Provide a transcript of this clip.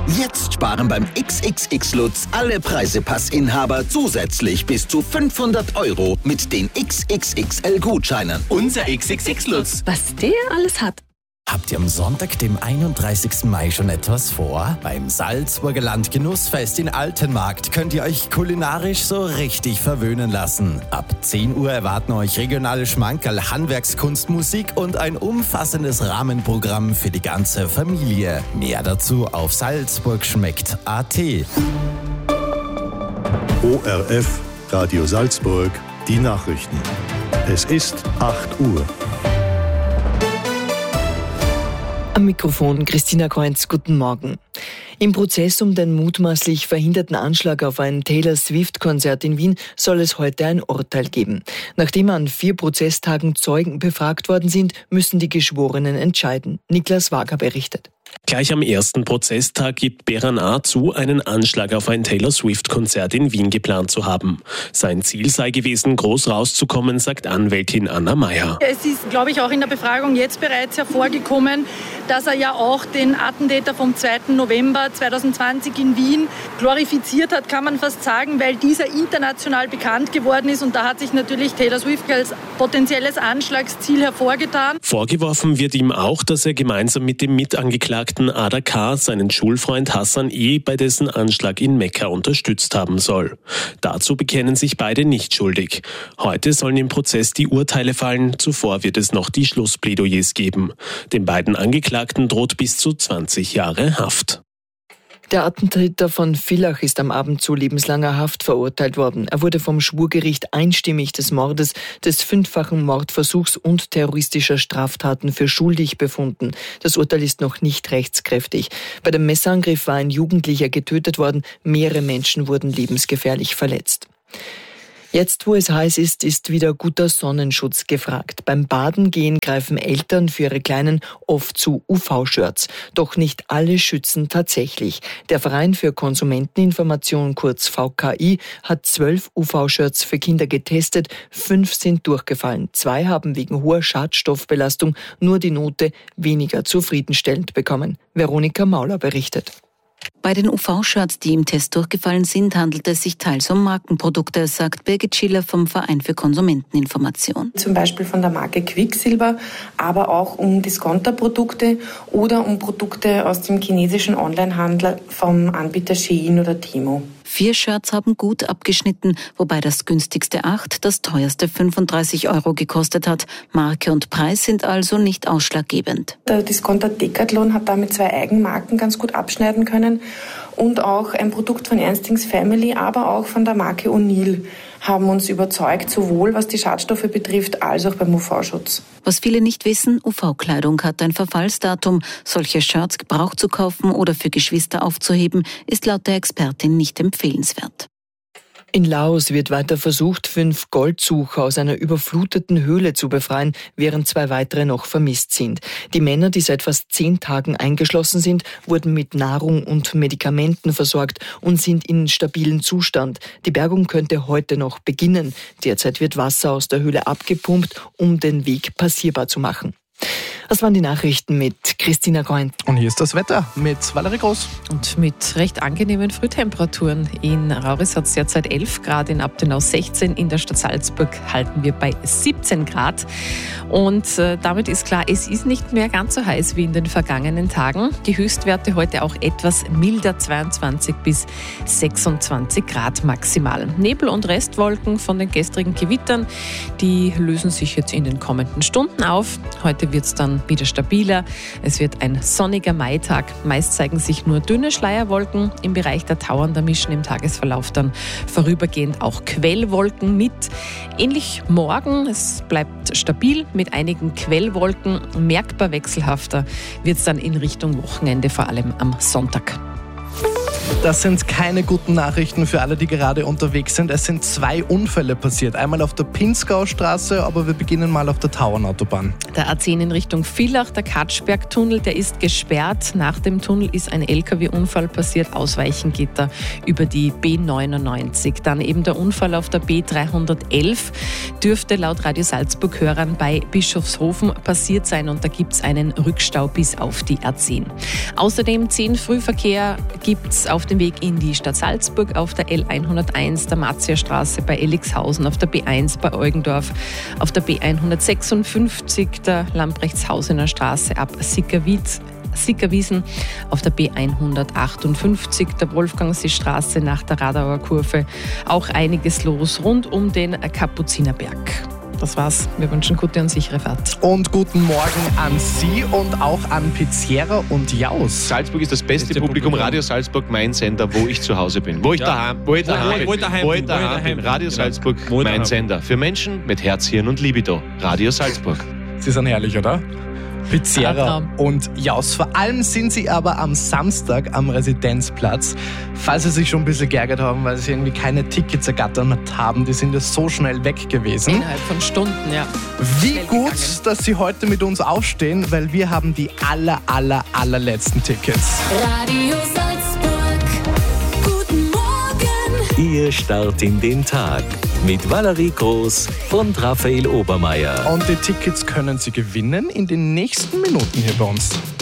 Jetzt sparen beim XXX Lutz alle Preisepassinhaber zusätzlich bis zu 500 € mit den XXXL-Gutscheinen. Unser XXX Lutz. Was der alles hat. Habt ihr am Sonntag, dem 31. Mai, schon etwas vor? Beim Salzburger Landgenussfest in Altenmarkt könnt ihr euch kulinarisch so richtig verwöhnen lassen. Ab 10 Uhr erwarten euch regionale Schmankerl, Handwerkskunst, Musik und ein umfassendes Rahmenprogramm für die ganze Familie. Mehr dazu auf salzburgschmeckt.at. ORF Radio Salzburg, die Nachrichten. Es ist 8 Uhr. Am Mikrofon Christina Kreuz, guten Morgen. Im Prozess um den mutmaßlich verhinderten Anschlag auf ein Taylor Swift-Konzert in Wien soll es heute ein Urteil geben. Nachdem an 4 Prozesstagen Zeugen befragt worden sind, müssen die Geschworenen entscheiden. Niklas Wager berichtet. Gleich am ersten Prozesstag gibt Beran A. zu, einen Anschlag auf ein Taylor Swift-Konzert in Wien geplant zu haben. Sein Ziel sei gewesen, groß rauszukommen, sagt Anwältin Anna Meyer. Es ist, glaube ich, auch in der Befragung jetzt bereits hervorgekommen, dass er ja auch den Attentäter vom 2. November 2020 in Wien glorifiziert hat, kann man fast sagen, weil dieser international bekannt geworden ist. Und da hat sich natürlich Taylor Swift als potenzielles Anschlagsziel hervorgetan. Vorgeworfen wird ihm auch, dass er gemeinsam mit dem Mitangeklagten Ada K. seinen Schulfreund Hassan E. bei dessen Anschlag in Mekka unterstützt haben soll. Dazu bekennen sich beide nicht schuldig. Heute sollen im Prozess die Urteile fallen, zuvor wird es noch die Schlussplädoyers geben. Den beiden Angeklagten droht bis zu 20 Jahre Haft. Der Attentäter von Villach ist am Abend zu lebenslanger Haft verurteilt worden. Er wurde vom Schwurgericht einstimmig des Mordes, des 5-fachen Mordversuchs und terroristischer Straftaten für schuldig befunden. Das Urteil ist noch nicht rechtskräftig. Bei dem Messerangriff war ein Jugendlicher getötet worden. Mehrere Menschen wurden lebensgefährlich verletzt. Jetzt, wo es heiß ist, ist wieder guter Sonnenschutz gefragt. Beim Baden gehen greifen Eltern für ihre Kleinen oft zu UV-Shirts. Doch nicht alle schützen tatsächlich. Der Verein für Konsumenteninformation, kurz VKI, hat 12 UV-Shirts für Kinder getestet. 5 sind durchgefallen. 2 haben wegen hoher Schadstoffbelastung nur die Note weniger zufriedenstellend bekommen. Veronika Mauler berichtet. Bei den UV-Shirts, die im Test durchgefallen sind, handelt es sich teils um Markenprodukte, sagt Birgit Schiller vom Verein für Konsumenteninformation. Zum Beispiel von der Marke Quicksilver, aber auch um Discounterprodukte oder um Produkte aus dem chinesischen Onlinehandel vom Anbieter Shein oder Temu. 4 Shirts haben gut abgeschnitten, wobei das günstigste 8, das teuerste 35 € gekostet hat. Marke und Preis sind also nicht ausschlaggebend. Der Discounter Decathlon hat damit 2 Eigenmarken ganz gut abschneiden können und auch ein Produkt von Ernstings Family, aber auch von der Marke O'Neill haben uns überzeugt, sowohl was die Schadstoffe betrifft, als auch beim UV-Schutz. Was viele nicht wissen, UV-Kleidung hat ein Verfallsdatum. Solche Shirts gebraucht zu kaufen oder für Geschwister aufzuheben, ist laut der Expertin nicht empfehlenswert. In Laos wird weiter versucht, 5 Goldsucher aus einer überfluteten Höhle zu befreien, während 2 weitere noch vermisst sind. Die Männer, die seit fast 10 Tagen eingeschlossen sind, wurden mit Nahrung und Medikamenten versorgt und sind in stabilem Zustand. Die Bergung könnte heute noch beginnen. Derzeit wird Wasser aus der Höhle abgepumpt, um den Weg passierbar zu machen. Das waren die Nachrichten mit Christina Kreuz. Und hier ist das Wetter mit Valerie Groß. Und mit recht angenehmen Frühtemperaturen. In Rauris hat es derzeit 11 Grad, in Abtenau 16, in der Stadt Salzburg halten wir bei 17 Grad. Und damit ist klar, es ist nicht mehr ganz so heiß wie in den vergangenen Tagen. Die Höchstwerte heute auch etwas milder, 22 bis 26 Grad maximal. Nebel und Restwolken von den gestrigen Gewittern, die lösen sich jetzt in den kommenden Stunden auf. Heute wird es dann wieder stabiler. Es wird ein sonniger Maitag. Meist zeigen sich nur dünne Schleierwolken im Bereich der Tauern. Da mischen im Tagesverlauf dann vorübergehend auch Quellwolken mit. Ähnlich morgen. Es bleibt stabil mit einigen Quellwolken. Merkbar wechselhafter wird es dann in Richtung Wochenende, vor allem am Sonntag. Das sind keine guten Nachrichten für alle, die gerade unterwegs sind. Es sind 2 Unfälle passiert. Einmal auf der Pinzgaustraße, aber wir beginnen mal auf der Tauernautobahn. Der A10 in Richtung Villach, der Katschberg-Tunnel, der ist gesperrt. Nach dem Tunnel ist ein LKW-Unfall passiert. Ausweichen geht da über die B99. Dann eben der Unfall auf der B311 dürfte laut Radio Salzburg-Hörern bei Bischofshofen passiert sein und da gibt es einen Rückstau bis auf die A10. Außerdem 10 Frühverkehr gibt es auf dem Weg in die Stadt Salzburg auf der L101, der Marzia-Straße bei Elligshausen, auf der B1 bei Eugendorf, auf der B156 der Lamprechtshausener Straße ab Sickerwiesen, auf der B158 der Wolfgangseestraße nach der Radauer Kurve. Auch einiges los rund um den Kapuzinerberg. Das war's. Wir wünschen gute und sichere Fahrt. Und guten Morgen an Sie und auch an Pizziera und Jaus. Salzburg ist das beste Publikum. Radio Salzburg, mein Sender, wo ich zu Hause bin. Wo ich daheim bin. Radio Salzburg, mein Sender. Für Menschen mit Herz, Hirn und Libido. Radio Salzburg. Sie sind herrlich, oder? Pizziera und Jaus. Vor allem sind sie aber am Samstag am Residenzplatz. Falls sie sich schon ein bisschen geärgert haben, weil sie irgendwie keine Tickets ergattert haben, die sind ja so schnell weg gewesen. Innerhalb von Stunden, ja. Wie gut, dass sie heute mit uns aufstehen, weil wir haben die allerletzten Tickets. Radio Salzburg, guten Morgen. Ihr Start in den Tag mit Valerie Groß und Raphael Obermeier. Und die Tickets können Sie gewinnen in den nächsten Minuten hier bei uns.